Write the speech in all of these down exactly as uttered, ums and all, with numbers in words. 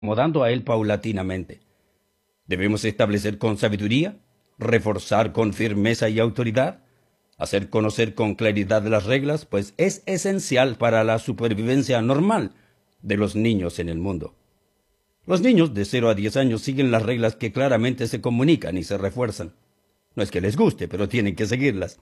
acomodando a él paulatinamente. Debemos establecer con sabiduría, reforzar con firmeza y autoridad, hacer conocer con claridad las reglas, pues es esencial para la supervivencia normal de los niños en el mundo. Los niños de cero a diez años siguen las reglas que claramente se comunican y se refuerzan. No es que les guste, pero tienen que seguirlas.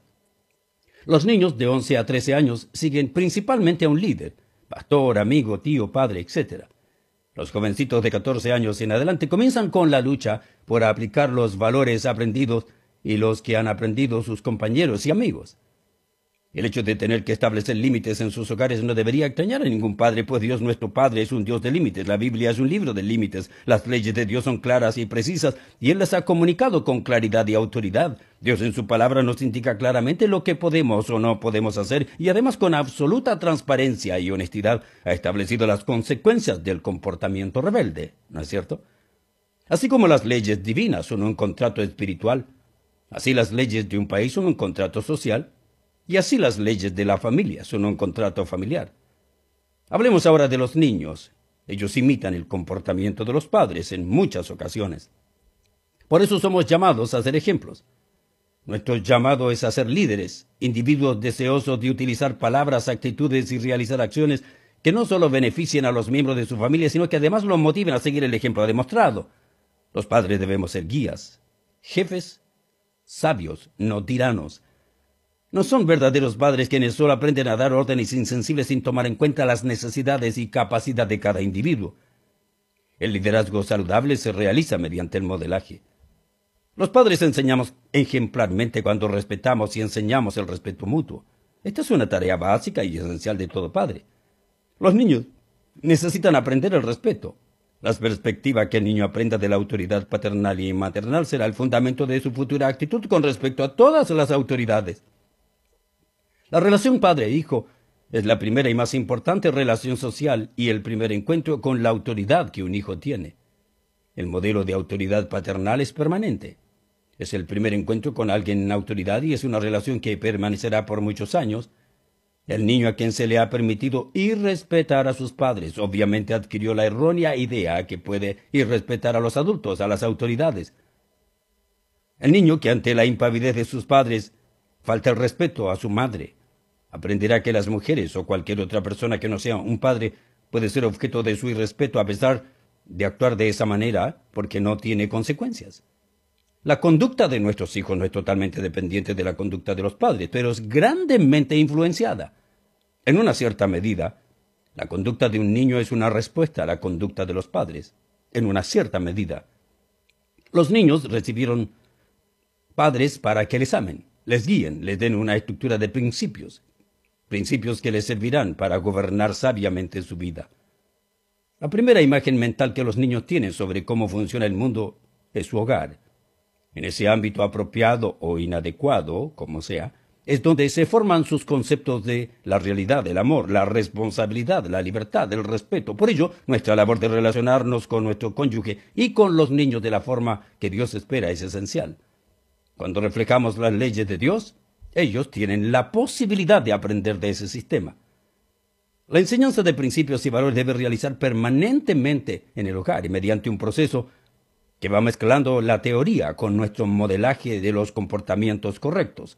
Los niños de once a trece años siguen principalmente a un líder, pastor, amigo, tío, padre, etcétera. Los jovencitos de catorce años en adelante comienzan con la lucha por aplicar los valores aprendidos y los que han aprendido sus compañeros y amigos. El hecho de tener que establecer límites en sus hogares no debería extrañar a ningún padre, pues Dios nuestro Padre es un Dios de límites. La Biblia es un libro de límites. Las leyes de Dios son claras y precisas, y Él las ha comunicado con claridad y autoridad. Dios en su palabra nos indica claramente lo que podemos o no podemos hacer, y además con absoluta transparencia y honestidad ha establecido las consecuencias del comportamiento rebelde, ¿no es cierto? Así como las leyes divinas son un contrato espiritual, así las leyes de un país son un contrato social, y así las leyes de la familia son un contrato familiar. Hablemos ahora de los niños. Ellos imitan el comportamiento de los padres en muchas ocasiones. Por eso somos llamados a ser ejemplos. Nuestro llamado es a ser líderes, individuos deseosos de utilizar palabras, actitudes y realizar acciones que no solo beneficien a los miembros de su familia, sino que además los motiven a seguir el ejemplo demostrado. Los padres debemos ser guías, jefes, sabios, no tiranos. No son verdaderos padres quienes solo aprenden a dar órdenes insensibles sin tomar en cuenta las necesidades y capacidad de cada individuo. El liderazgo saludable se realiza mediante el modelaje. Los padres enseñamos ejemplarmente cuando respetamos y enseñamos el respeto mutuo. Esta es una tarea básica y esencial de todo padre. Los niños necesitan aprender el respeto. La perspectiva que el niño aprenda de la autoridad paternal y maternal será el fundamento de su futura actitud con respecto a todas las autoridades. La relación padre-hijo es la primera y más importante relación social y el primer encuentro con la autoridad que un hijo tiene. El modelo de autoridad paternal es permanente. Es el primer encuentro con alguien en autoridad y es una relación que permanecerá por muchos años. El niño a quien se le ha permitido irrespetar a sus padres obviamente adquirió la errónea idea que puede irrespetar a los adultos, a las autoridades. El niño que ante la impavidez de sus padres falta el respeto a su madre, aprenderá que las mujeres o cualquier otra persona que no sea un padre puede ser objeto de su irrespeto a pesar de actuar de esa manera porque no tiene consecuencias. La conducta de nuestros hijos no es totalmente dependiente de la conducta de los padres, pero es grandemente influenciada. En una cierta medida, la conducta de un niño es una respuesta a la conducta de los padres. En una cierta medida. Los niños recibieron padres para que les amen, les guíen, les den una estructura de principios. Principios que les servirán para gobernar sabiamente su vida. La primera imagen mental que los niños tienen sobre cómo funciona el mundo es su hogar. En ese ámbito apropiado o inadecuado, como sea, es donde se forman sus conceptos de la realidad, el amor, la responsabilidad, la libertad, el respeto. Por ello, nuestra labor de relacionarnos con nuestro cónyuge y con los niños de la forma que Dios espera es esencial. Cuando reflejamos las leyes de Dios, ellos tienen la posibilidad de aprender de ese sistema. La enseñanza de principios y valores debe realizar permanentemente en el hogar y mediante un proceso que va mezclando la teoría con nuestro modelaje de los comportamientos correctos.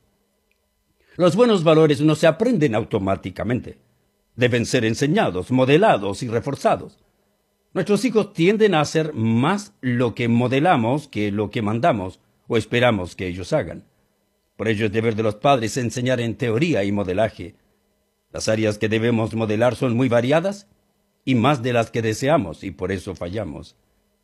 Los buenos valores no se aprenden automáticamente. Deben ser enseñados, modelados y reforzados. Nuestros hijos tienden a hacer más lo que modelamos que lo que mandamos o esperamos que ellos hagan. Por ello es deber de los padres enseñar en teoría y modelaje. Las áreas que debemos modelar son muy variadas y más de las que deseamos, y por eso fallamos.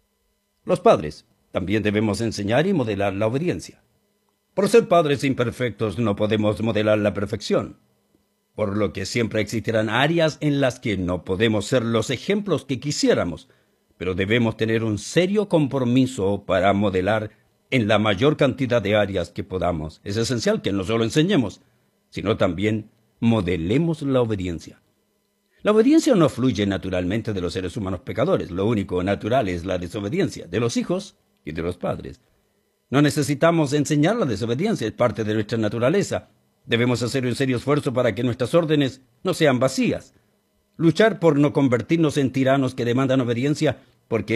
Los padres también debemos enseñar y modelar la obediencia. Por ser padres imperfectos no podemos modelar la perfección, por lo que siempre existirán áreas en las que no podemos ser los ejemplos que quisiéramos, pero debemos tener un serio compromiso para modelar en la mayor cantidad de áreas que podamos. Es esencial que no solo enseñemos, sino también modelemos la obediencia. La obediencia no fluye naturalmente de los seres humanos pecadores. Lo único natural es la desobediencia de los hijos y de los padres. No necesitamos enseñar la desobediencia, es parte de nuestra naturaleza. Debemos hacer un serio esfuerzo para que nuestras órdenes no sean vacías. Luchar por no convertirnos en tiranos que demandan obediencia porque